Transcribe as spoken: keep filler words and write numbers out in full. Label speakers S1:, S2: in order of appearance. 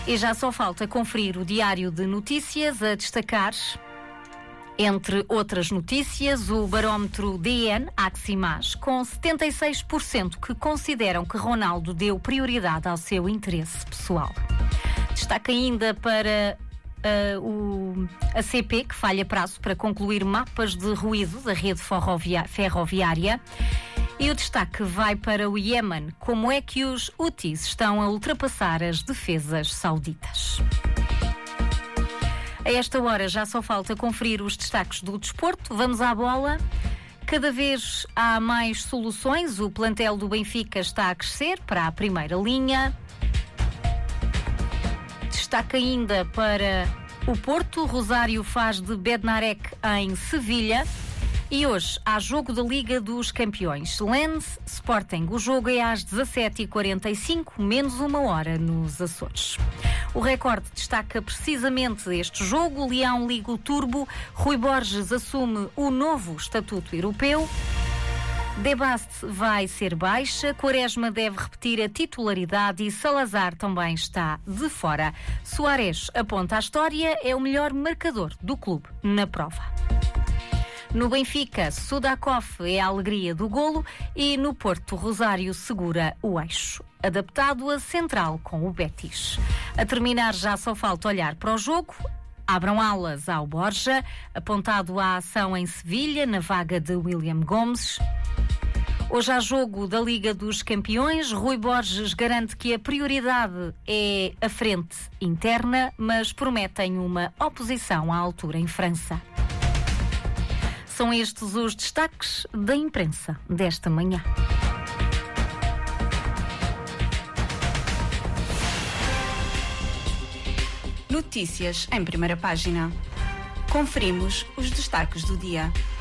S1: E já só falta conferir o diário de notícias a destacar. Entre outras notícias, o barómetro D N Aximas, com setenta e seis por cento que consideram que Ronaldo deu prioridade ao seu interesse pessoal. Destaca ainda para uh, o, a C P, que falha prazo para concluir mapas de ruído da rede ferroviária. E o destaque vai para o Iémen. Como é que os Houthis estão a ultrapassar as defesas sauditas? A esta hora já só falta conferir os destaques do desporto. Vamos à bola. Cada vez há mais soluções. O plantel do Benfica está a crescer para a primeira linha. Destaque ainda para o Porto. Rosário faz de Bednarek em Sevilha. E hoje há jogo da Liga dos Campeões. Lens Sporting. O jogo é às dezassete e quarenta e cinco, menos uma hora nos Açores. O Record destaca precisamente este jogo. Leão liga o turbo. Rui Borges assume o novo estatuto europeu. Debaste vai ser baixa. Quaresma deve repetir a titularidade e Salazar também está de fora. Soares aponta a história, é o melhor marcador do clube na prova. No Benfica, Sudakov é a alegria do golo e no Porto, Rosário segura o eixo, adaptado a central com o Betis. A terminar, já só falta olhar para o jogo. Abram alas ao Borja, apontado à ação em Sevilha, na vaga de William Gomes. Hoje há jogo da Liga dos Campeões. Rui Borges garante que a prioridade é a frente interna, mas prometem uma oposição à altura em França. São estes os destaques da imprensa desta manhã.
S2: Notícias em primeira página. Conferimos os destaques do dia.